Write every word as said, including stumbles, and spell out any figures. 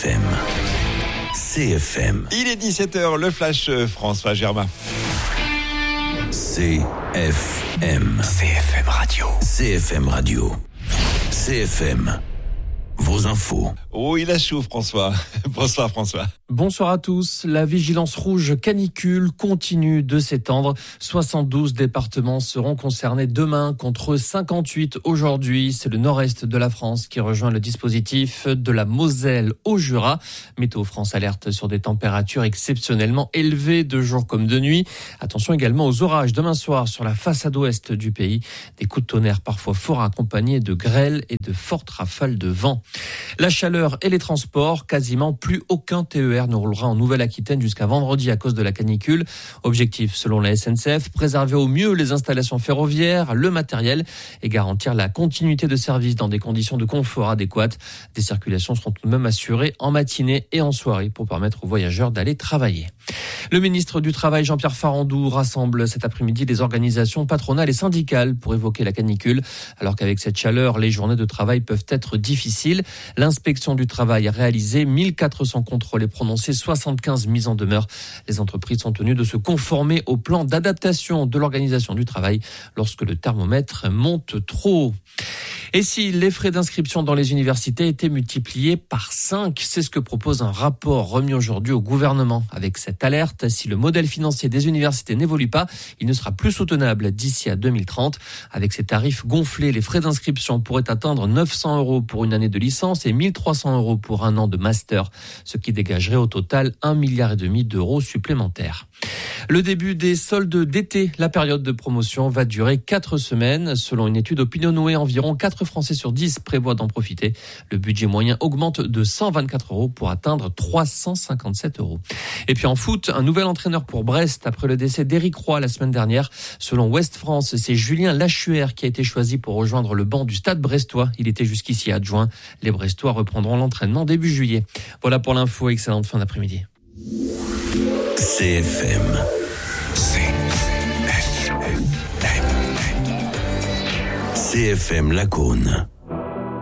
M. C F M. Il est dix-sept heures, le flash François Germain. C F M. C F M Radio. C F M Radio. C F M. Vos infos. Oh, il a chaud, François. Bonsoir, François. Bonsoir à tous. La vigilance rouge canicule continue de s'étendre. soixante-douze départements seront concernés demain contre cinquante-huit aujourd'hui. C'est le nord-est de la France qui rejoint le dispositif de la Moselle au Jura. Météo France alerte sur des températures exceptionnellement élevées de jour comme de nuit. Attention également aux orages demain soir sur la façade ouest du pays. Des coups de tonnerre parfois forts accompagnés de grêles et de fortes rafales de vent. La chaleur et les transports, quasiment plus aucun T E R ne roulera en Nouvelle-Aquitaine jusqu'à vendredi à cause de la canicule. Objectif, selon la S N C F, préserver au mieux les installations ferroviaires, le matériel et garantir la continuité de service dans des conditions de confort adéquates. Des circulations seront tout de même assurées en matinée et en soirée pour permettre aux voyageurs d'aller travailler. Le ministre du Travail, Jean-Pierre Farandou, rassemble cet après-midi les organisations patronales et syndicales pour évoquer la canicule. Alors qu'avec cette chaleur, les journées de travail peuvent être difficiles. L'inspection du travail a réalisé mille quatre cents contrôles et prononcé soixante-quinze mises en demeure. Les entreprises sont tenues de se conformer au plan d'adaptation de l'organisation du travail lorsque le thermomètre monte trop haut. Et si les frais d'inscription dans les universités étaient multipliés par cinq, c'est ce que propose un rapport remis aujourd'hui au gouvernement. Avec cette alerte, si le modèle financier des universités n'évolue pas, il ne sera plus soutenable d'ici à deux mille trente. Avec ces tarifs gonflés, les frais d'inscription pourraient atteindre neuf cents euros pour une année de licence et mille trois cents euros pour un an de master, ce qui dégagerait au total un milliard et demi d'euros supplémentaires. Le début des soldes d'été, la période de promotion va durer quatre semaines. Selon une étude Opinionway, environ quatre Français sur dix prévoient d'en profiter. Le budget moyen augmente de cent vingt-quatre euros pour atteindre trois cent cinquante-sept euros. Et puis en foot, un nouvel entraîneur pour Brest après le décès d'Éric Roy la semaine dernière. Selon Ouest France, c'est Julien Lachuer qui a été choisi pour rejoindre le banc du Stade brestois. Il était jusqu'ici adjoint. Les Brestois reprendront l'entraînement début juillet. Voilà pour l'info, excellente fin d'après-midi. C F M. C F M. C F M Lacaune.